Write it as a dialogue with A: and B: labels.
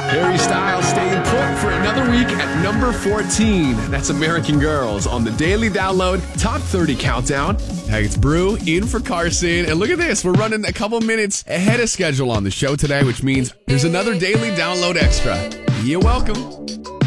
A: Harry Styles staying put for another week at number 14. That's American Girls on the Daily Download Top 30 Countdown. Hey, it's Brew in for Carson. And look at this. We're running a couple minutes ahead of schedule on the show today, which means there's another Daily Download extra. You're welcome.